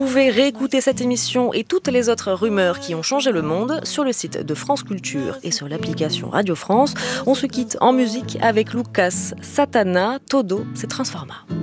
Vous pouvez réécouter cette émission et toutes les autres rumeurs qui ont changé le monde sur le site de France Culture et sur l'application Radio France. On se quitte en musique avec Lucas Satana, Todo se transforma.